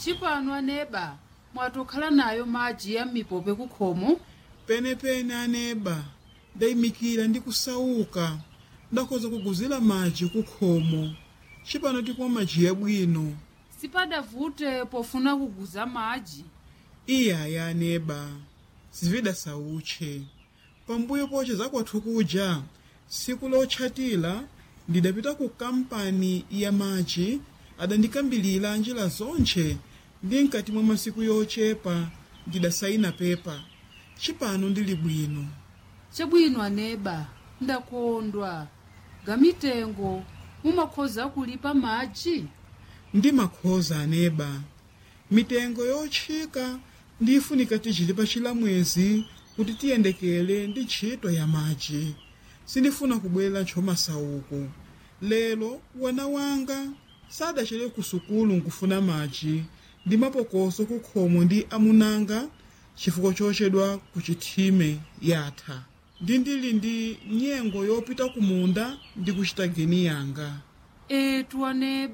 chipano aneba mwatokhala nayo madzi ya mipope kukhomo. penepene aneba ndayimikira ndi kusauka ndakhoza kuguzira madzi kukhomo chipano tikumwa madzi yabwino. sipadavute pofuna kuguza madzi. iyaya aneba zivida sauche pambuyo poche zakwathu kuja siku lotchatira ndidapita ku kampani ya madzi adandikambilira njira zonche ndi mkati mwa masiku yochepa ndidasayina pepa chipano ndili bwino. chabwino aneba ndakondwa. gamitengo mumakhoza kulipa madzi. ndi makhoza aneba mitengo yotchika ndifunika tichilipa chilamwezi kuti tiyendekele ndi ntchito ya madzi. sindifuna kubwera ntchomasauko lero wana wanga sadachere ku sukulu nkufuna madzi ndi mapokoso kukhomo ndi amunanga chifukwa chochedwa ku chithime yatha ndili ndi nyengo yopita kumunda ndi kuchita geni yanga. etu aneba